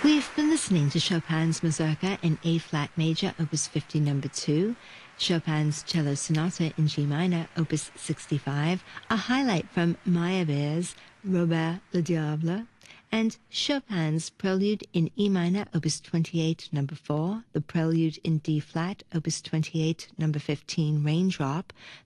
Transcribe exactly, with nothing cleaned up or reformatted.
We've been listening to Chopin's Mazurka in A-flat major, opus fifty, number two, Chopin's Cello Sonata in G minor, opus sixty-five, a highlight from Meyerbeer's Robert le Diable, and Chopin's Prelude in E minor, opus twenty-eight, number four, the Prelude in D-flat, opus twenty-eight, number fifteen, Raindrop,